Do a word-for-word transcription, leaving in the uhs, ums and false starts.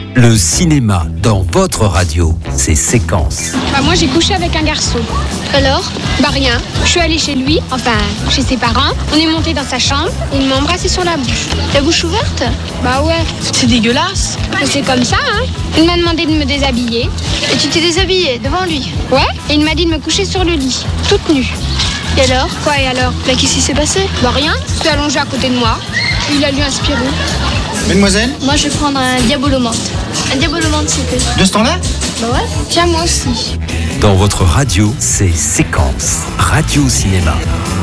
Le cinéma dans votre radio, c'est Séquence. Bah moi j'ai couché avec un garçon. Alors? Bah rien. Je suis allée chez lui, enfin chez ses parents. On est monté dans sa chambre et il m'a embrassé sur la bouche. La bouche ouverte? Bah ouais. C'est dégueulasse. Mais c'est comme ça, hein. Il m'a demandé de me déshabiller. Et tu t'es déshabillée devant lui? Ouais. Et il m'a dit de me coucher sur le lit, toute nue. Et alors? Quoi et alors? Bah qu'est-ce qui s'est passé? Bah rien. Je suis allongée à côté de moi. Il a lu un Spirou. Mademoiselle? Moi je vais prendre un diabolomante. Un diabolomante s'il te plaît. De ce temps-là? Bah ouais. Tiens moi aussi. Dans votre radio, c'est Séquence. Radio Cinéma.